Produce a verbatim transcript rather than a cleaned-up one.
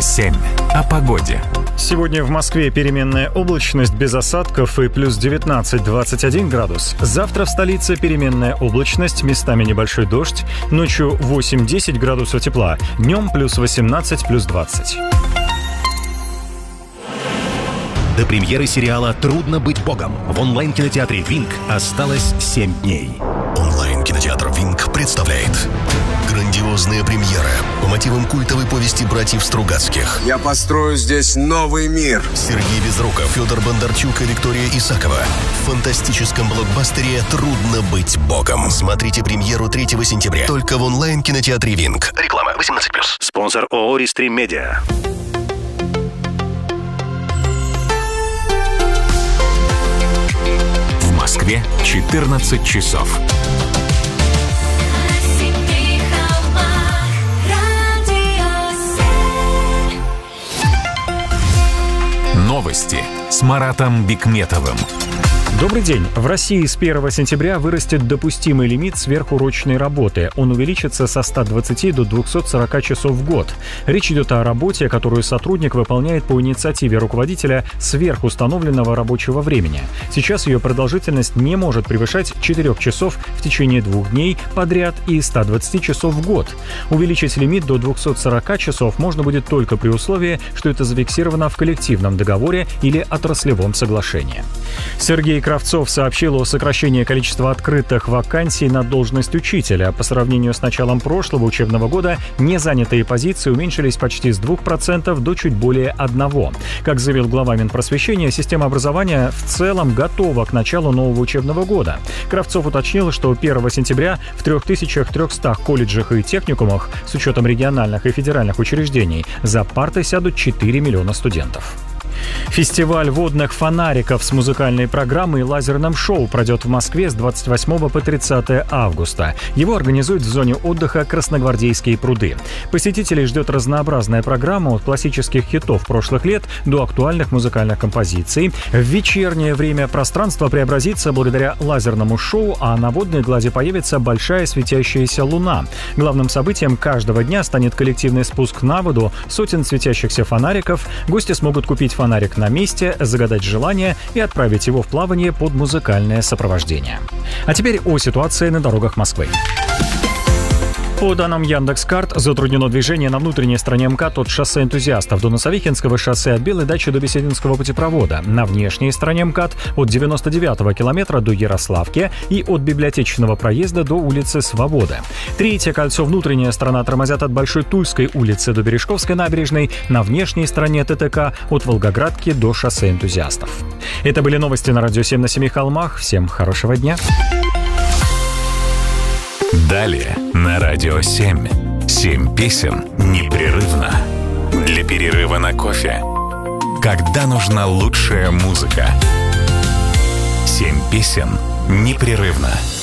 семь. О погоде. Сегодня в Москве переменная облачность без осадков и плюс девятнадцать - двадцать один градус. Завтра в столице переменная облачность, местами небольшой дождь. Ночью восемь - десять градусов тепла. Днем плюс восемнадцать, плюс двадцать. До премьеры сериала «Трудно быть богом» в онлайн-кинотеатре «Винк» осталось семь дней. Онлайн-кинотеатр «Винк» представляет грандиозная премьера по мотивам культовой повести братьев Стругацких. Я построю здесь новый мир. Сергей Безруков, Федор Бондарчук и Виктория Исакова в фантастическом блокбастере «Трудно быть богом». Смотрите премьеру третьего сентября только в онлайн-кинотеатре «Винк». Реклама восемнадцать плюс. Спонсор ООО «Рестрим Медиа». В Москве четырнадцать часов. Новости с Маратом Бикметовым. Добрый день. В России с первого сентября вырастет допустимый лимит сверхурочной работы. Он увеличится со ста двадцати до двухсот сорока часов в год. Речь идет о работе, которую сотрудник выполняет по инициативе руководителя сверхустановленного рабочего времени. Сейчас ее продолжительность не может превышать четырёх часов в течение двух дней подряд и ста двадцати часов в год. Увеличить лимит до двухсот сорока часов можно будет только при условии, что это зафиксировано в коллективном договоре или отраслевом соглашении. Сергей Кравцов сообщил о сокращении количества открытых вакансий на должность учителя. По сравнению с началом прошлого учебного года незанятые позиции уменьшились почти с двух процентов до чуть более одного процента. Как заявил глава Минпросвещения, система образования в целом готова к началу нового учебного года. Кравцов уточнил, что первого сентября в трёх тысячах трёхстах колледжах и техникумах с учетом региональных и федеральных учреждений за парты сядут четыре миллиона студентов. Фестиваль водных фонариков с музыкальной программой и лазерным шоу пройдет в Москве с двадцать восьмого по тридцатое августа. Его организуют в зоне отдыха «Красногвардейские пруды». Посетителей ждет разнообразная программа от классических хитов прошлых лет до актуальных музыкальных композиций. В вечернее время пространство преобразится благодаря лазерному шоу, а на водной глади появится большая светящаяся луна. Главным событием каждого дня станет коллективный спуск на воду сотен светящихся фонариков. Гости смогут купить фонарик Фонарик на месте, загадать желание и отправить его в плавание под музыкальное сопровождение. А теперь о ситуации на дорогах Москвы. По данным Яндекс.Карт, затруднено движение на внутренней стороне МКАД от шоссе Энтузиастов до Носовихинского шоссе от Белой дачи до Бесединского путепровода. На внешней стороне МКАД от девяносто девятого километра до Ярославки и от Библиотечного проезда до улицы Свободы. Третье кольцо внутренняя сторона тормозят от Большой Тульской улицы до Бережковской набережной, на внешней стороне ТТК от Волгоградки до шоссе Энтузиастов. Это были новости на Радио семь на Семи холмах. Всем хорошего дня. Далее на Радио семь. Семь песен непрерывно. Для перерыва на кофе. Когда нужна лучшая музыка. Семь песен непрерывно.